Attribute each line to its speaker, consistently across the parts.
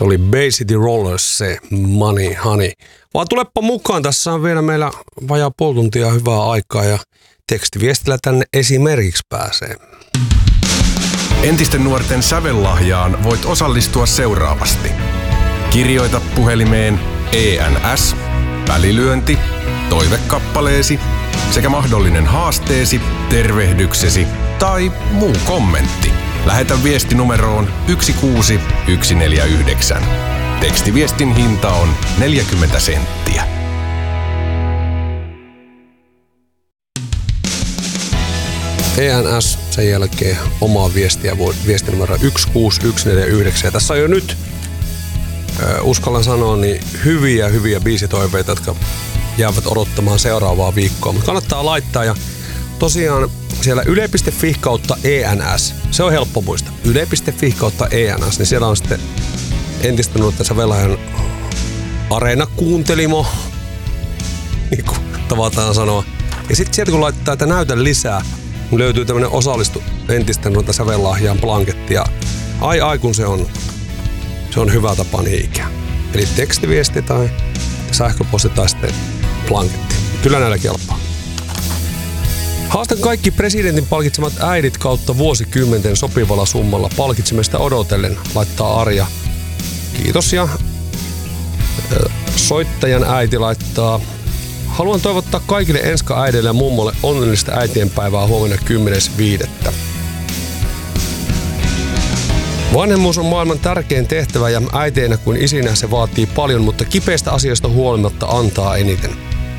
Speaker 1: Se oli Bay City Rollers, se Money Honey. Vaan tuleppa mukaan, tässä on vielä meillä vajaa puoli tuntia hyvää aikaa ja tekstiviestillä tänne esimerkiksi pääsee.
Speaker 2: Entisten nuorten sävellahjaan voit osallistua seuraavasti. Kirjoita puhelimeen ENS, välilyönti, toivekappaleesi sekä mahdollinen haasteesi, tervehdyksesi tai muu kommentti. Lähetä viesti numeroon 16149. Tekstiviestin hinta on 40 senttiä.
Speaker 1: ENS, sen jälkeen omaa viestiä, viesti numero 16149. Ja tässä on jo nyt, uskallan sanoa, niin hyviä biisitoiveita, jotka jäävät odottamaan seuraavaa viikkoa. Mutta kannattaa laittaa ja tosiaan siellä yle.fi kautta ENS, se on helppo muistaa. Yle.fi kautta ENS, niin siellä on sitten entistä nuorten sävellahjan areena-kuuntelimo, niin kuin tavataan sanoa. Ja sitten sieltä kun laittaa, että näytä lisää, niin löytyy tämmönen osallistu entistä nuorten sävellahjaan blanketti. Ja ai kun se on hyvä tapa niin ikään. Eli tekstiviesti tai sähköposti tai sitten blanketti. Kyllä näillä kelpaa. Haastan kaikki presidentin palkitsemat äidit kautta vuosikymmenten sopivalla summalla palkitsemista odotellen, laittaa Arja. Kiitos. Ja soittajan äiti laittaa: haluan toivottaa kaikille enska-äidille ja mummolle onnellista äitienpäivää huomenna 10.5. Vanhemmuus on maailman tärkein tehtävä ja äiteinä kuin isinä se vaatii paljon, mutta kipeistä asioista huolimatta antaa eniten.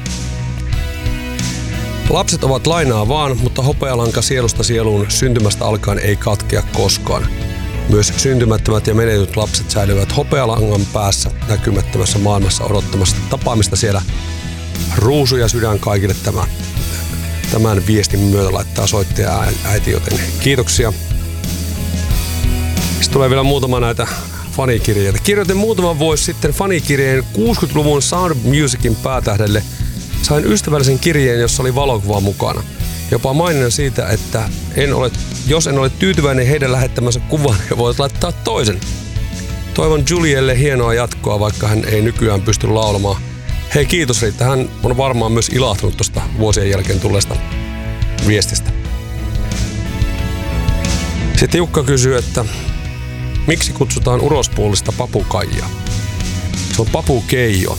Speaker 1: Lapset ovat lainaa vaan, mutta hopealanka sielusta sieluun syntymästä alkaen ei katkea koskaan. Myös syntymättömät ja menetyt lapset säilyvät hopealangan päässä näkymättömässä maailmassa odottamassa tapaamista siellä. Ruusu ja sydän kaikille tämän viestin myötä laittaa soittaja äiti, joten kiitoksia. Sitten tulee vielä muutama näitä fanikirjeitä. Kirjoitin muutaman vuosi sitten fanikirjeen 60-luvun Sound of Musicin päätähdelle. Sain ystävällisen kirjeen, jossa oli valokuva mukana. Jopa maininnan siitä, että jos en ole tyytyväinen heidän lähettämänsä kuvan, he voivat laittaa toisen. Toivon Julielle hienoa jatkoa, vaikka hän ei nykyään pysty laulamaan. Hei, kiitos Riitta. Hän on varmaan myös ilahtunut tuosta vuosien jälkeen tulleesta viestistä. Sitten Jukka kysyy, että miksi kutsutaan urospuolista papukaijaa? Se on papukeijo.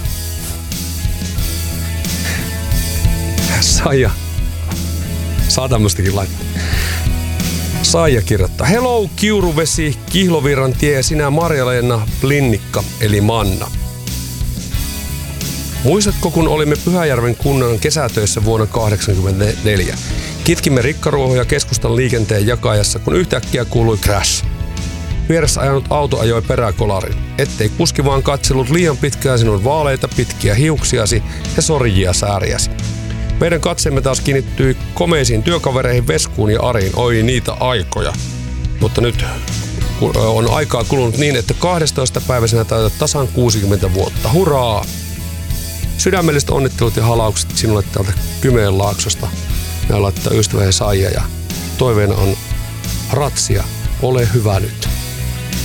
Speaker 1: Saija. Saa tämmöstäkin laittaa. Saija kirjoittaa: hello Kiuruvesi, Kihlovirran tie, sinä Marja-Leena Blinnikka eli Manna. Muistatko, kun olimme Pyhäjärven kunnan kesätöissä vuonna 1984? Kitkimme rikkaruohoja keskustan liikenteen jakajassa, kun yhtäkkiä kuului crash. Vieressä ajanut auto ajoi peräkolarin. Ettei kuski vaan katsellut liian pitkään sinun vaaleita pitkiä hiuksiasi ja sorjia sääriäsi. Meidän katseemme taas kiinnittyi komeisiin työkavereihin Veskuun ja Ariin. Oi niitä aikoja. Mutta nyt on aikaa kulunut niin, että 12. päiväisenä täytät tasan 60 vuotta. Hurraa! Sydämelliset onnittelut ja halaukset sinulle täältä Kymenlaaksosta. Nämä laittaa ystäväni Saija ja toiveena on ratsia. Ole hyvä nyt.